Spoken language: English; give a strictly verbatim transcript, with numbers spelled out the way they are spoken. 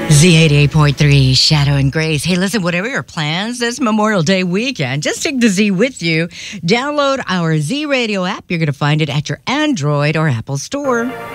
Z eighty-eight point three, Shadow and Grace. Hey, listen, whatever your plans this Memorial Day weekend, just take the Z with you. Download our Z Radio app. You're going to find it at your Android or Apple store.